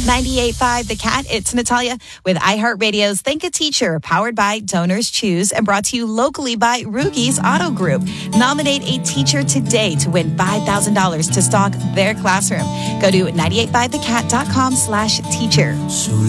98.5 The Cat, it's Natalia with iHeartRadio's Thank a Teacher, powered by Donors Choose and brought to you locally by Rugies Auto Group. Nominate a teacher today to win $5,000 to stock their classroom. Go to 985thecat.com/teacher.